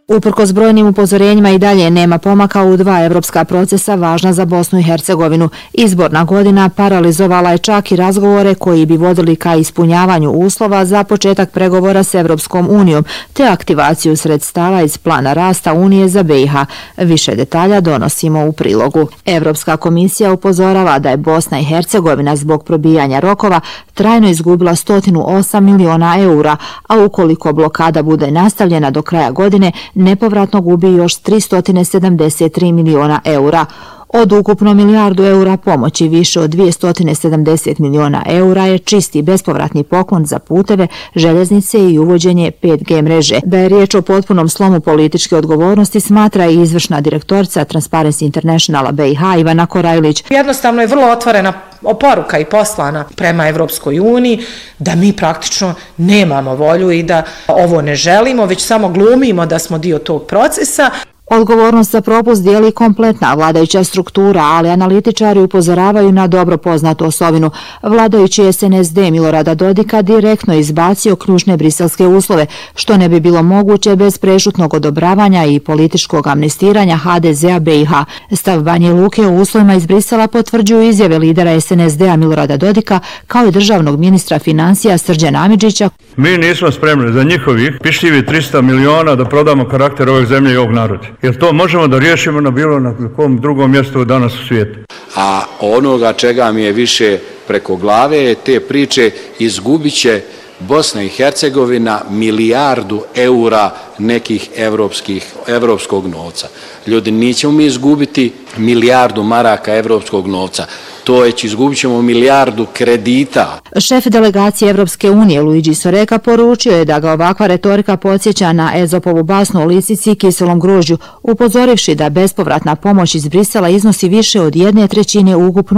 Uprkos brojnim upozorenjima i dalje nema pomaka u dva evropska procesa važna za Bosnu i Hercegovinu. Izborna godina paralizovala je čak i razgovore koji bi vodili ka ispunjavanju uslova za početak pregovora s Evropskom unijom te aktivaciju sredstava iz plana rasta Unije za BiH. Više detalja donosimo u prilogu. Evropska komisija upozorava da je Bosna i Hercegovina zbog probijanja rokova trajno izgubila 108 miliona eura, a ukoliko blokada bude nastavljena do kraja godine, nepovratno gubi još 373 miliona eura. Od ukupno milijardu eura pomoći više od 270 miliona eura je čisti bespovratni poklon za puteve, željeznice i uvođenje 5G mreže. Da je riječ o potpunom slomu političke odgovornosti smatra i izvršna direktorica Transparency Internationala BiH Ivana Korajlić. Jednostavno je vrlo otvorena poruka i poslana prema Evropskoj uniji da mi praktično nemamo volju i da ovo ne želimo, već samo glumimo da smo dio tog procesa. Odgovornost za propust dijeli kompletna vladajuća struktura, ali analitičari upozoravaju na dobro poznatu osobinu. Vladajući SNSD Milorada Dodika direktno izbacio ključne briselske uslove, što ne bi bilo moguće bez prešutnog odobravanja i političkog amnestiranja HDZ-a BiH. Stav Banje Luke u uslovima iz Brisela potvrđuju izjave lidera SNSD-a Milorada Dodika kao i državnog ministra financija Srđana Amidžića. Mi nismo spremni za njihovih pišljivih 300 miliona da prodamo karakter ove zemlje i ovog naroda. Jer to možemo da riješimo na bilo na kom drugom mjestu danas u svijetu. A onoga čega mi je više preko glave, te priče izgubit će Bosna i Hercegovina milijardu eura nekih evropskog novca. Ljudi, nećemo mi izgubiti milijardu maraka evropskog novca. To je, izgubit ćemo milijardu kredita. Šef delegacije Evropske unije Luigi Soreka poručio je da ga ovakva retorika podsjeća na Ezopovu basnu o lisici i kiselom grožđu, upozorivši da bespovratna pomoć iz Brisela iznosi više od 1/3 ukupno